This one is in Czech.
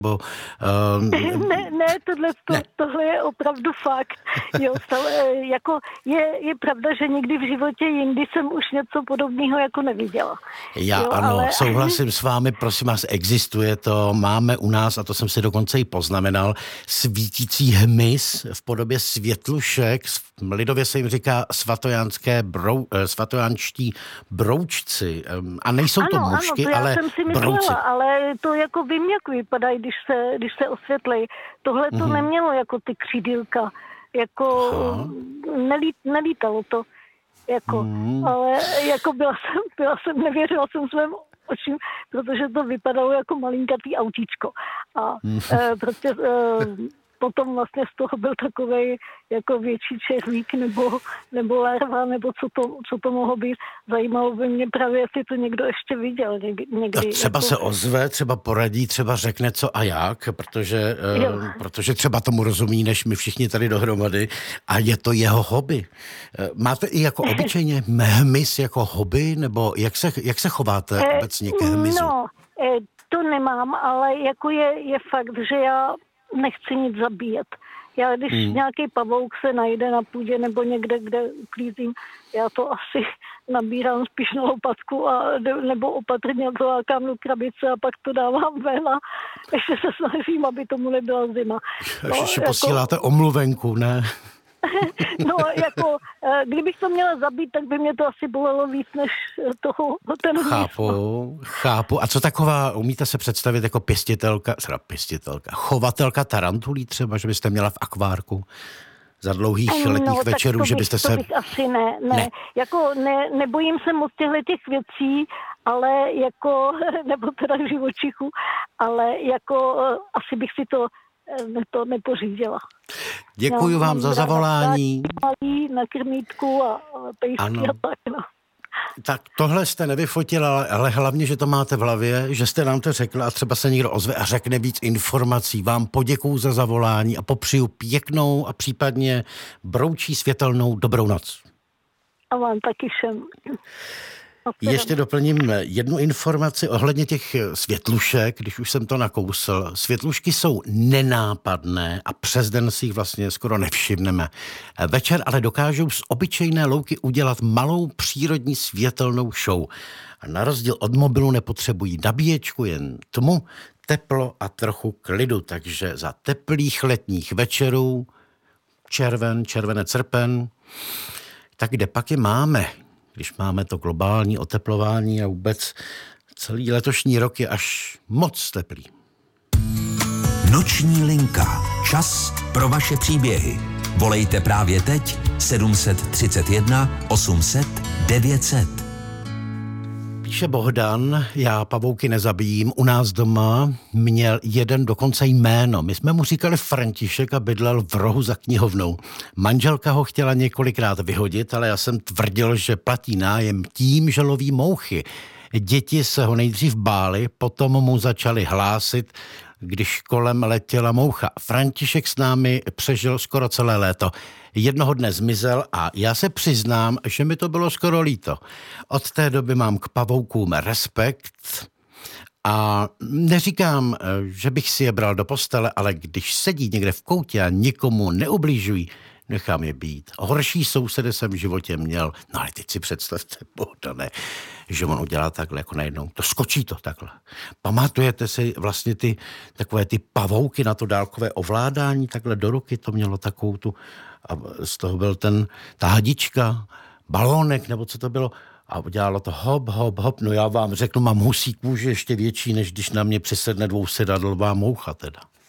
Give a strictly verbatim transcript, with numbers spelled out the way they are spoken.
Bo, uh, ne, ne, tohle, to, ne, tohle je opravdu fakt. Jo, stále, jako je, je pravda, že nikdy v životě jindy jsem už něco podobného jako neviděla. Já jo, ano, ale... souhlasím s vámi, prosím vás, existuje to, máme u nás, a to jsem si dokonce i poznamenal, svítící hmyz v podobě světlušek, lidově se jim říká svatojánské brou, svatojánští broučci. A nejsou to ano, mušky, ano, to ale já jsem si myslela, brouci. Ale to jako vím, jak vypadají, když se, když se osvětlí. Tohle to mm-hmm. nemělo jako ty křídílka, jako nelít, nelítalo to, jako, mm. ale jako byla jsem, byla jsem, nevěřila jsem svým očím, protože to vypadalo jako malinkatý autíčko. A mm. e, prostě e, potom vlastně z toho byl takovej jako větší červík nebo, nebo larva, nebo co to, co to mohlo být. Zajímalo by mě právě, jestli to někdo ještě viděl někdy. A třeba jako... se ozve, třeba poradí, třeba řekne co a jak, protože, uh, protože třeba tomu rozumí, než my všichni tady dohromady a je to jeho hobby. Uh, máte i jako obyčejně hmyz jako hobby, nebo jak se, jak se chováte eh, obecně k hmyzu? No, eh, to nemám, ale jako je, je fakt, že já nechci nic zabíjet. Já, když hmm. nějaký pavouk se najde na půdě nebo někde, kde uklízím, já to asi nabírám spíš na lopatku a, nebo opatrně to lákám do krabice a pak to dávám ven a ještě se snažím, aby tomu nebyla zima. No, ještě jako... posíláte omluvenku, ne? No, jako, kdybych to měla zabít, tak by mě to asi bolelo víc, než toho, ten Chápu, chápu. A co taková, umíte se představit jako pěstitelka, teda pěstitelka, chovatelka tarantulí třeba, že byste měla v akvárku za dlouhých no, letních večerů, že byste bych, se... To bych asi ne, ne. ne. Jako ne, nebojím se moc těchto těch věcí, ale jako, nebo teda živočichů, ale jako asi bych si to to nepořídila. Děkuji vám za zavolání. Na krmítku a pejsky a tak, no. Tak tohle jste nevyfotila, ale hlavně, že to máte v hlavě, že jste nám to řekla a třeba se někdo ozve a řekne víc informací. Vám poděkuju za zavolání a popřiju pěknou a případně broučí světelnou dobrou noc. A vám taky všem. Ještě doplním jednu informaci ohledně těch světlušek, když už jsem to nakousl. Světlušky jsou nenápadné a přes den si jich vlastně skoro nevšimneme. Večer ale dokážou z obyčejné louky udělat malou přírodní světelnou show. A na rozdíl od mobilu nepotřebují nabíječku, jen tmu, teplo a trochu klidu. Takže za teplých letních večerů, červen, červenec, srpen, tak kde pak je máme? Když máme to globální oteplování a vůbec celý letošní rok je až moc teplý. Noční linka. Čas pro vaše příběhy. Volejte právě teď sedm set třicet jedna osm set devět set. Píše Bohdan, já pavouky nezabijím, u nás doma měl jeden dokonce jméno. My jsme mu říkali František a bydlel v rohu za knihovnou. Manželka ho chtěla několikrát vyhodit, ale já jsem tvrdil, že platí nájem tím, že loví mouchy. Děti se ho nejdřív bály, potom mu začali hlásit, když kolem letěla moucha. František s námi přežil skoro celé léto. Jednoho dne zmizel a já se přiznám, že mi to bylo skoro líto. Od té doby mám k pavoukům respekt a neříkám, že bych si je bral do postele, ale když sedí někde v koutě a nikomu neubližují, nechám je být. Horší sousedy jsem v životě měl. No ale teď si představte, Bohdane, že on udělá takhle jako najednou. To skočí to takhle. Pamatujete si vlastně ty takové ty pavouky na to dálkové ovládání, takhle do ruky to mělo takovou tu, a z toho byl ten, ta hadička, balónek, nebo co to bylo, a udělalo to hop, hop, hop. No já vám řeknu, mám husí kůži ještě větší, než když na mě přisedne dvousedadlová moucha teda.